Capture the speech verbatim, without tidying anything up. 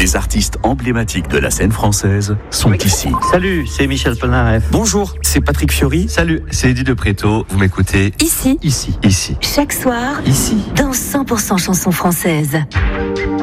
Les artistes emblématiques de la scène française sont ici. Salut, c'est Michel Polnareff. Bonjour, c'est Patrick Fiori. Salut, c'est Eddie de Préto. Vous m'écoutez Ici. Ici. Ici. Chaque soir. Ici. Dans cent pour cent chansons françaises.